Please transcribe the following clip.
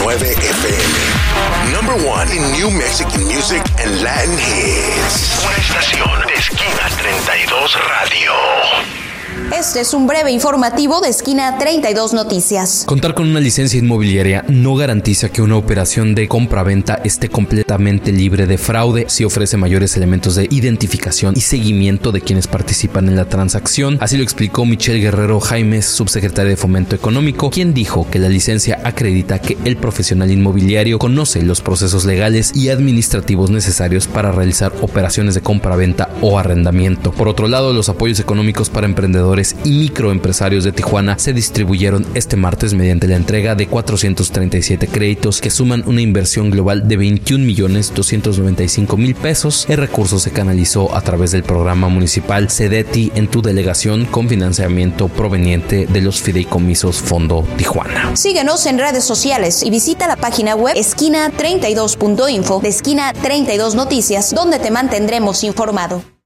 FM. Number one in New Mexican music and Latin hits. Una estación de Esquina 32 Radio. Este es un breve informativo de Esquina 32 Noticias. Contar con una licencia inmobiliaria no garantiza que una operación de compra-venta esté completamente libre de fraude. Sí ofrece mayores elementos de identificación y seguimiento de quienes participan en la transacción. Así lo explicó Michelle Guerrero Jaimes, subsecretaria de Fomento Económico, quien dijo que la licencia acredita que el profesional inmobiliario conoce los procesos legales y administrativos necesarios para realizar operaciones de compra-venta o arrendamiento. Por otro lado, los apoyos económicos para emprendedores y microempresarios de Tijuana se distribuyeron este martes mediante la entrega de 437 créditos que suman una inversión global de 21,295,000 pesos. El recurso se canalizó a través del programa municipal CEDETI en tu delegación con financiamiento proveniente de los fideicomisos Fondo Tijuana. Síguenos en redes sociales y visita la página web esquina32.info de Esquina 32 Noticias, donde te mantendremos informado.